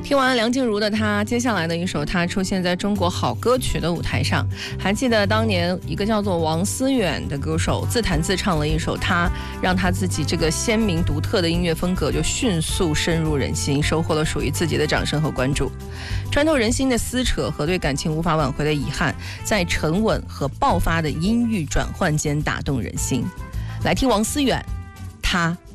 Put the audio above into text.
听完梁静茹的她，接下来的一首她出现在中国好歌曲的舞台上。还记得当年一个叫做王思远的歌手自弹自唱了一首她，让她自己这个鲜明独特的音乐风格就迅速深入人心，收获了属于自己的掌声和关注。穿透人心的撕扯和对感情无法挽回的遗憾，在沉稳和爆发的音域转换间打动人心。来听王思远，她。